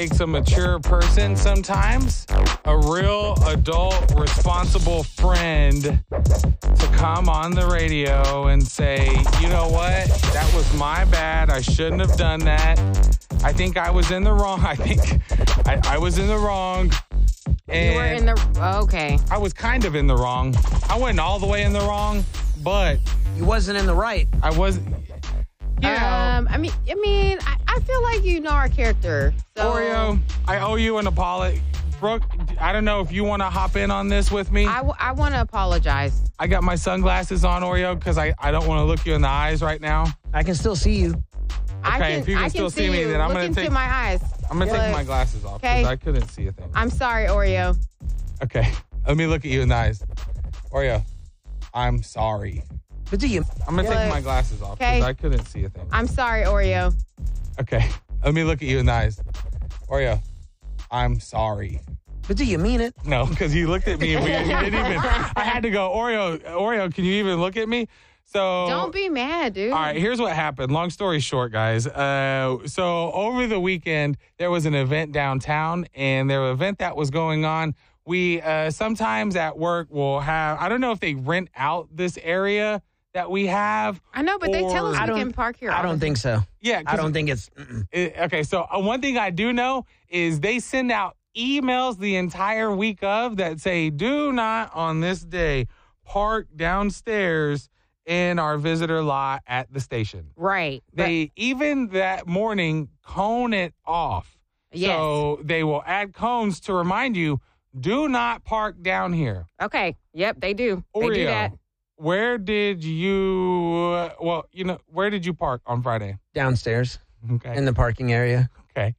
takes a mature person sometimes, a real adult, responsible friend to come on the radio and say, you know what? That was my bad. I shouldn't have done that. I think I was in the wrong. I think I was in the wrong. And you were in the... Okay. I was kind of in the wrong. I wasn't all the way in the wrong, but... You wasn't in the right. I wasn't... You know, I feel like you know our character. So Oreo, I owe you an apology. Brooke, I don't know if you want to hop in on this with me. I want to apologize. I got my sunglasses on, Oreo, because I don't want to look you in the eyes right now. I can still see you. Okay, if you can still see me, then I'm going to take my eyes. I'm going to take my glasses off because I couldn't see a thing. I'm sorry, Oreo. Okay, let me look at you in the eyes. Oreo, I'm sorry. But do you? I'm going to take my glasses off because I couldn't see a thing. I'm sorry, Oreo. Okay, let me look at you in the eyes. Oreo, I'm sorry. But do you mean it? No, because you looked at me and you didn't even. I had to go, Oreo, can you even look at me? So don't be mad, dude. All right, here's what happened. Long story short, guys. So over the weekend, there was an event downtown, and there was an event that was going on. We sometimes at work will have, I don't know if they rent out this area that we have. I know, but they tell us we can park here. I don't think so. Yeah. I don't think it's... Okay, so one thing I do know is they send out emails the entire week of that say, do not on this day park downstairs in our visitor lot at the station. Right. They even that morning cone it off. Yes. So they will add cones to remind you, do not park down here. Okay. Yep, they do. Oreo, they do that. Where did you park on Friday? Downstairs. Okay. In the parking area. Okay.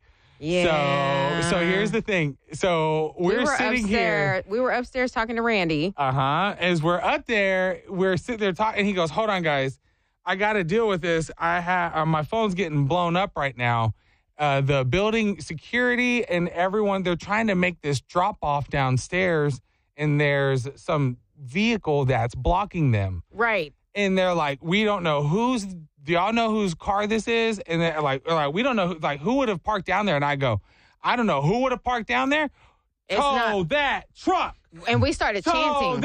Yeah. So here's the thing. So we're sitting here. We were upstairs talking to Randy. As we're up there, we're sitting there talking. And he goes, hold on, guys. I got to deal with this. I have my phone's getting blown up right now. The building security and everyone, they're trying to make this drop off downstairs. And there's some vehicle that's blocking them. Right. And they're like, we don't know do y'all know whose car this is? And they're like, we don't know, who would have parked down there? And I go, I don't know. Who would have parked down there? Tow that truck. And we started chanting.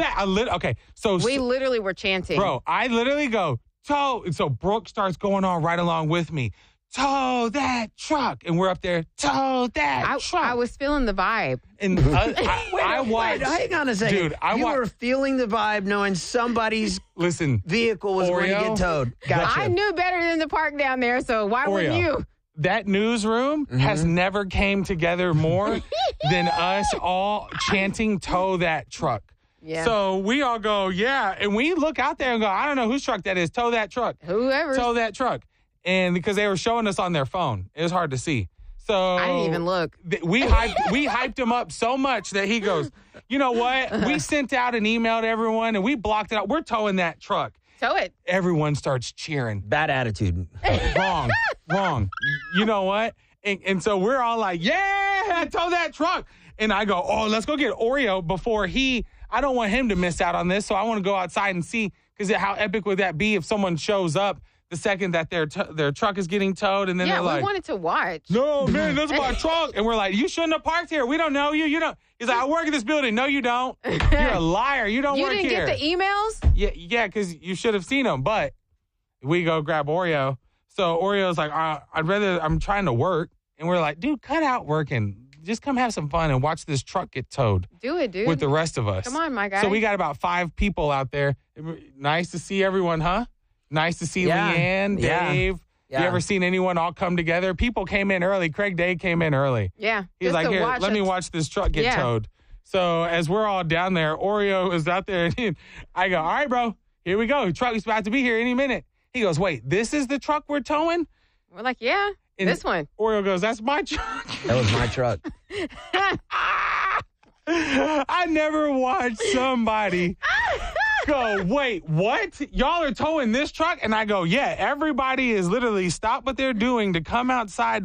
We literally were chanting. Bro, I literally go, tow. And so Brooke starts going on right along with me. Tow that truck. And we're up there, tow that truck. I was feeling the vibe. And I watched. Hang on a second. Dude, you were feeling the vibe knowing somebody's vehicle was going to get towed. Gotcha. I knew better than to park down there, so why wouldn't you? That newsroom has never came together more than us all chanting, tow that truck. Yeah. So we all go, yeah. And we look out there and go, I don't know whose truck that is. Tow that truck. Whoever. Tow that truck. And because they were showing us on their phone, it was hard to see. So I didn't even look. We hyped him up so much that he goes, you know what? We sent out an email to everyone and we blocked it out. We're towing that truck. Tow it. Everyone starts cheering. Bad attitude. Wrong. You know what? And so we're all like, yeah, tow that truck. And I go, let's go get Oreo before I don't want him to miss out on this. So I want to go outside and see, because how epic would that be if someone shows up the second that their truck is getting towed, and then they're like, we wanted to watch. No, man, that's my truck. And we're like, you shouldn't have parked here. We don't know you. You don't. He's like, I work in this building. No, you don't. You're a liar. You don't work here. You didn't get the emails? Yeah, because you should have seen them. But we go grab Oreo. So Oreo's like, I'm trying to work. And we're like, dude, cut out working. Just come have some fun and watch this truck get towed. Do it, dude. With the rest of us. Come on, my guy. So we got about 5 people out there. Nice to see everyone, huh? Nice to see Leanne, Dave. Yeah. You ever seen anyone all come together? People came in early. Craig Day came in early. Yeah. He's like, here, let me watch this truck get towed. So as we're all down there, Oreo is out there. And I go, all right, bro, here we go. The truck is about to be here any minute. He goes, wait, this is the truck we're towing? We're like, yeah, and this one. Oreo goes, that's my truck. That was my truck. I never watched somebody go, wait, what? Y'all are towing this truck? And I go, yeah, everybody is literally stop what they're doing to come outside